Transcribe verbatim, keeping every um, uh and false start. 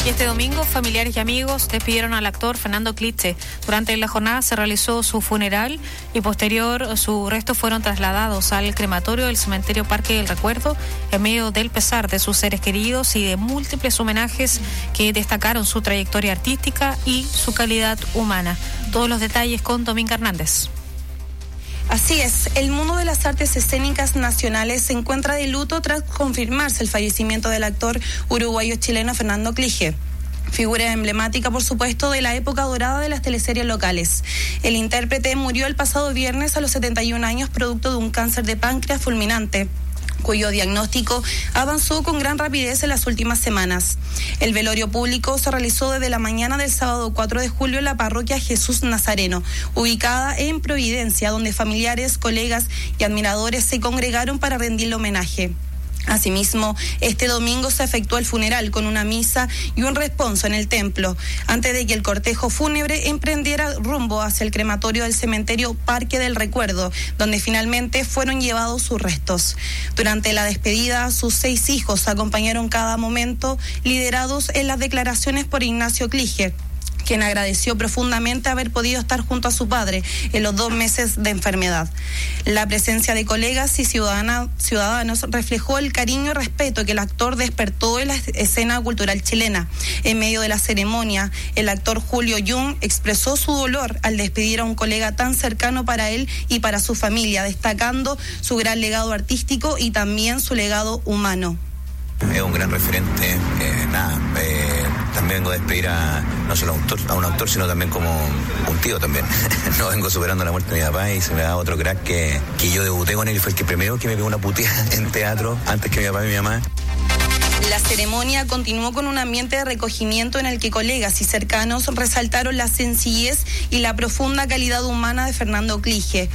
Y este domingo, familiares y amigos despidieron al actor Fernando Cliche. Durante la jornada se realizó su funeral y posterior sus restos fueron trasladados al crematorio del cementerio Parque del Recuerdo en medio del pesar de sus seres queridos y de múltiples homenajes que destacaron su trayectoria artística y su calidad humana. Todos los detalles con Dominga Hernández. Así es, el mundo de las artes escénicas nacionales se encuentra de luto tras confirmarse el fallecimiento del actor uruguayo-chileno Fernando Cliche. Figura emblemática, por supuesto, de la época dorada de las teleseries locales. El intérprete murió el pasado viernes a los setenta y un años producto de un cáncer de páncreas fulminante, cuyo diagnóstico avanzó con gran rapidez en las últimas semanas. El velorio público se realizó desde la mañana del sábado cuatro de julio en la parroquia Jesús Nazareno, ubicada en Providencia, donde familiares, colegas y admiradores se congregaron para rendirle homenaje. Asimismo, este domingo se efectuó el funeral con una misa y un responso en el templo, antes de que el cortejo fúnebre emprendiera rumbo hacia el crematorio del cementerio Parque del Recuerdo, donde finalmente fueron llevados sus restos. Durante la despedida, sus seis hijos acompañaron cada momento, liderados en las declaraciones por Ignacio Cliche, quien agradeció profundamente haber podido estar junto a su padre en los dos meses de enfermedad. La presencia de colegas y ciudadana, ciudadanos reflejó el cariño y respeto que el actor despertó en la escena cultural chilena. En medio de la ceremonia, el actor Julio Jung expresó su dolor al despedir a un colega tan cercano para él y para su familia, destacando su gran legado artístico y también su legado humano. Es un gran referente, eh, nada, eh, también vengo a despedir a no solo a un, autor, a un autor, sino también como un tío también. No vengo superando la muerte de mi papá y se me da otro crack que, que yo debuté con él y fue el que primero que me pegó una puteada en teatro antes que mi papá y mi mamá. La ceremonia continuó con un ambiente de recogimiento en el que colegas y cercanos resaltaron la sencillez y la profunda calidad humana de Fernando Cliche.